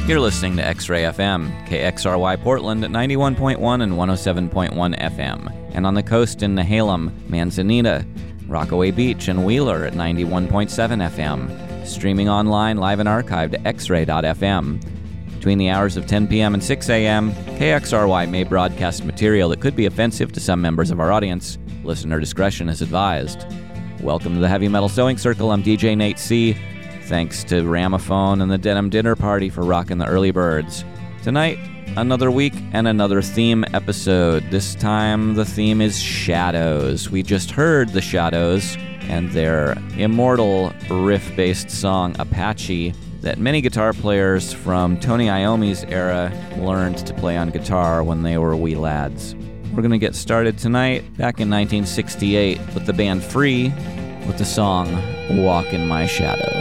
You're listening to X-Ray FM, KXRY Portland at 91.1 and 107.1 FM, and on the coast in Nehalem, Manzanita, Rockaway Beach, and Wheeler at 91.7 FM, streaming online, live and archived at xray.fm. Between the hours of 10 p.m. and 6 a.m., KXRY may broadcast material that could be offensive to some members of our audience. Listener discretion is advised. Welcome to the Heavy Metal Sewing Circle. I'm DJ Nate C. Thanks to Ramaphone and the Denim Dinner Party for rocking the early birds. Tonight, another week and another theme episode. This time, the theme is Shadows. We just heard the Shadows and their immortal riff-based song, Apache, that many guitar players from Tony Iommi's era learned to play on guitar when they were wee lads. We're going to get started tonight, back in 1968, with the band Free, with the song Walk in My Shadows.